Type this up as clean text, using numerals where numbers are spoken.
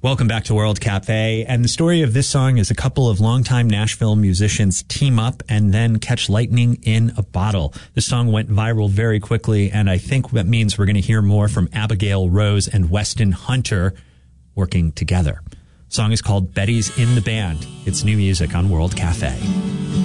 Welcome back to World Cafe. And the story of this song is a couple of longtime Nashville musicians team up and then catch lightning in a bottle. This song went viral very quickly, and I think that means we're going to hear more from Abigail Rose and Weston Hunter working together. The song is called Betty's in the Band. It's new music on World Cafe.